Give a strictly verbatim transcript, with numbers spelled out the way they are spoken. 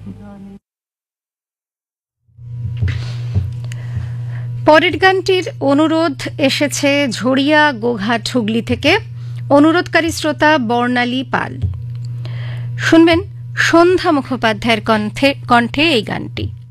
পরের গানটির অনুরোধ এসেছে ঝড়িয়া গোঘাট হুগলি থেকে। অনুরোধকারী শ্রোতা বর্ণালী পাল। শুনবেন সন্ধ্যা মুখোপাধ্যায়ের কণ্ঠে কণ্ঠে এই গানটি।